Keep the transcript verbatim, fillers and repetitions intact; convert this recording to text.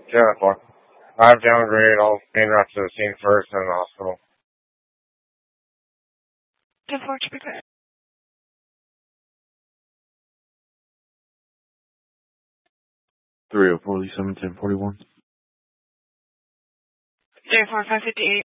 Yeah, four. I've downgraded all main routes to the scene first and the hospital. ten four, to pick that. three oh four, Lee seven, ten forty-one. three oh four, five fifty-eight.